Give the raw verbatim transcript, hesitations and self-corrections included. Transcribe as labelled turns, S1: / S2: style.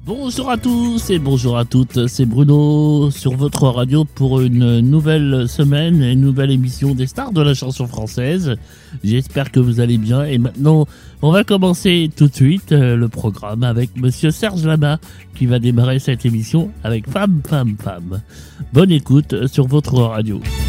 S1: Bonjour à tous et bonjour à toutes, c'est Bruno sur votre radio pour une nouvelle semaine et une nouvelle émission des stars de la chanson française. J'espère que vous allez bien et maintenant on va commencer tout de suite le programme avec Monsieur Serge Lama qui va démarrer cette émission avec Femme, Femme, Femme. Bonne écoute sur votre radio.